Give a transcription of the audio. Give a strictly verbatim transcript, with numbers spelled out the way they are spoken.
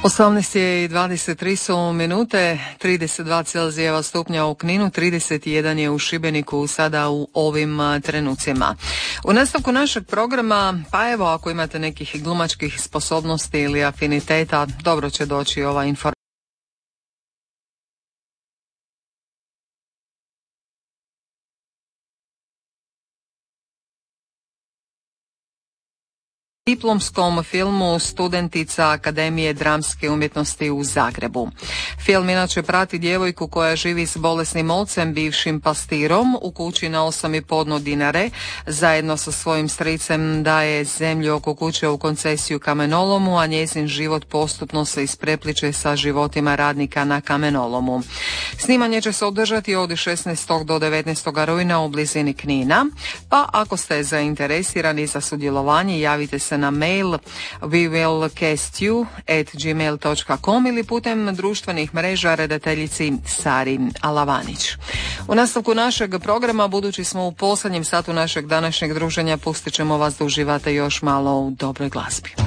osamnaest je i dvadeset tri su minute, trideset dva Celzijeva stupnja u Kninu, trideset jedan je u Šibeniku sada u ovim trenucima. U nastavku našeg programa, pa evo ako imate nekih glumačkih sposobnosti ili afiniteta, dobro će doći ova informacija. Diplomskom filmu studentica Akademije dramske umjetnosti u Zagrebu. Film inače prati djevojku koja živi s bolesnim ocem, bivšim pastirom, u kući na osam i pol dinare. Zajedno sa svojim stricem daje zemlju oko kuće u koncesiju kamenolomu, a njezin život postupno se isprepliče sa životima radnika na kamenolomu. Snimanje će se održati od šesnaestog do devetnaestog rujna u blizini Knina, pa ako ste zainteresirani za sudjelovanje, javite se na mail we will cast you at gmail dot com ili putem društvenih mreža redateljici Sari Alavanić. U nastavku našeg programa, budući smo u posljednjem satu našeg današnjeg druženja, pustit ćemo vas da uživate još malo u dobroj glazbi.